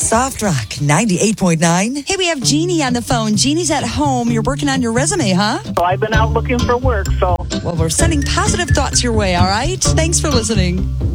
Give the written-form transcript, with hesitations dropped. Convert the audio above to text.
Soft Rock 98.9. Hey, we have Jeannie on the phone. Jeannie's at home. You're working on your resume, huh? So I've been out looking for work, so. Well, we're sending positive thoughts your way, all right? Thanks for listening.